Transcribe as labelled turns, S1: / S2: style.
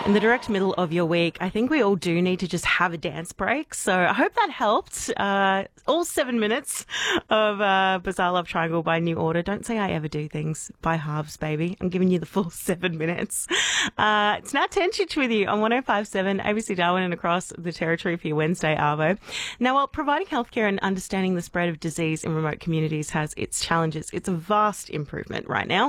S1: In the direct middle of your week, I think we all do need to just have a dance break. So I hope that helped. All 7 minutes of Bizarre Love Triangle by New Order. Don't say I ever do things by halves, baby. I'm giving you the full 7 minutes. It's now 10 Chitch with you on 105.7 ABC Darwin and across the territory for your Wednesday Arvo. Now, while providing healthcare and understanding the spread of disease in remote communities has its challenges, it's a vast improvement right now.